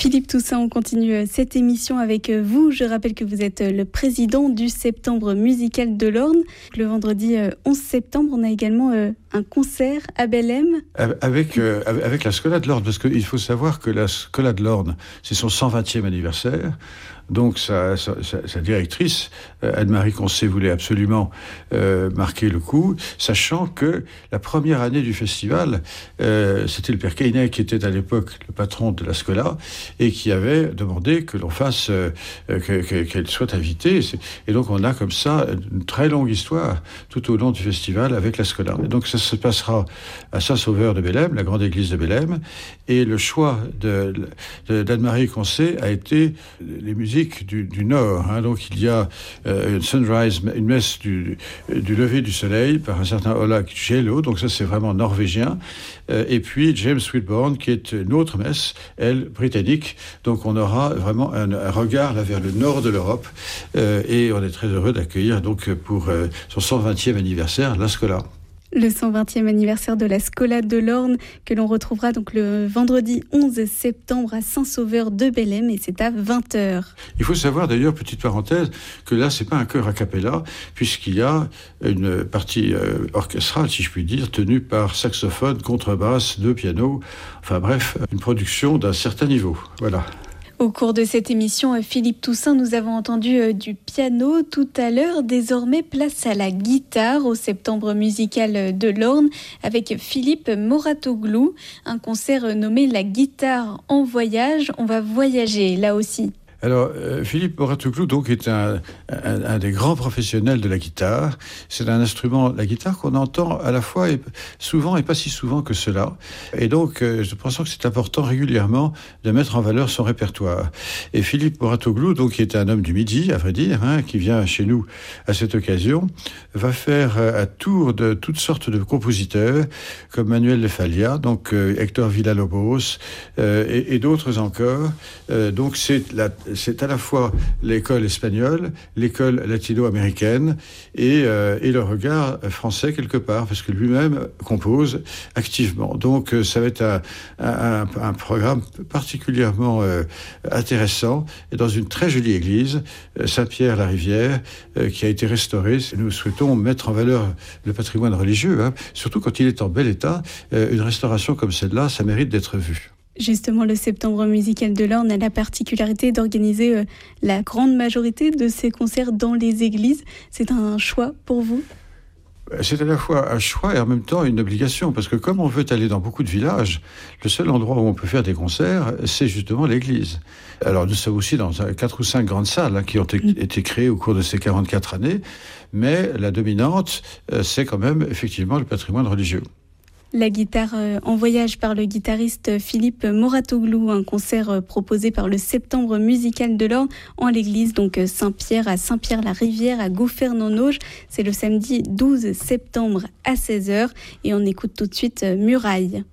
Philippe Toussaint, on continue cette émission avec vous. Je rappelle que vous êtes le président du Septembre musical de l'Orne. Le vendredi 11 septembre, on a également un concert à Bellem. Avec la Scola de l'Orne, parce qu'il faut savoir que la Scola de l'Orne, c'est son 120e anniversaire. Donc sa directrice, Anne-Marie Concé, voulait absolument marquer le coup, sachant que la première année du festival, c'était le père Keynet qui était à l'époque le patron de la Scola et qui avait demandé que l'on fasse, qu'elle soit invitée. Et donc on a comme ça une très longue histoire tout au long du festival avec la Scola. Et donc ça se passera à Saint-Sauveur de Bellem, la grande église de Bellem, et le choix d'Anne-Marie Concé a été les musiques du Nord. Donc il y a une sunrise, une messe du lever du soleil par un certain Ola Gelo, donc ça c'est vraiment norvégien, et puis James Whitbourne qui est une autre messe, elle britannique. Donc on aura vraiment un regard là vers le nord de l'Europe, et on est très heureux d'accueillir donc pour son 120e anniversaire la Scola. Le 120e anniversaire de la Scola de l'Orne que l'on retrouvera donc le vendredi 11 septembre à Saint-Sauveur de Bellem et c'est à 20h. Il faut savoir d'ailleurs, petite parenthèse, que là c'est pas un chœur a cappella puisqu'il y a une partie orchestrale, si je puis dire, tenue par saxophone, contrebasse, 2 pianos, enfin bref, une production d'un certain niveau. Voilà. Au cours de cette émission, Philippe Toussaint, nous avons entendu du piano tout à l'heure. Désormais, place à la guitare au Septembre musical de l'Orne avec Philippe Moratoglou. Un concert nommé La guitare en voyage. On va voyager là aussi. Alors, Philippe Moratoglou, donc, est un des grands professionnels de la guitare. C'est un instrument, la guitare, qu'on entend à la fois et souvent et pas si souvent que cela. Et donc, je pense que c'est important régulièrement de mettre en valeur son répertoire. Et Philippe Moratoglou, donc, qui est un homme du Midi, à vrai dire, qui vient chez nous à cette occasion, va faire un tour de toutes sortes de compositeurs, comme Manuel de Falla, donc Hector Villa-Lobos, et d'autres encore. Donc, c'est à la fois l'école espagnole, l'école latino-américaine et le regard français quelque part, parce que lui-même compose activement. Donc ça va être un programme particulièrement intéressant et dans une très jolie église, Saint-Pierre-la-Rivière, qui a été restaurée. Nous souhaitons mettre en valeur le patrimoine religieux, surtout quand il est en bel état. Une restauration comme celle-là, ça mérite d'être vue. Justement, le Septembre musical de l'Orne a la particularité d'organiser la grande majorité de ses concerts dans les églises. C'est un choix pour vous ? C'est à la fois un choix et en même temps une obligation, parce que comme on veut aller dans beaucoup de villages, le seul endroit où on peut faire des concerts, c'est justement l'église. Alors nous sommes aussi dans 4 ou 5 grandes salles qui ont été créées au cours de ces 44 années, mais la dominante, c'est quand même effectivement le patrimoine religieux. La guitare en voyage par le guitariste Philippe Moratoglou, un concert proposé par le Septembre musical de l'Orne en l'église donc Saint-Pierre à Saint-Pierre-la-Rivière à Gouffern-en-Auge. C'est le samedi 12 septembre à 16h et on écoute tout de suite Muraille.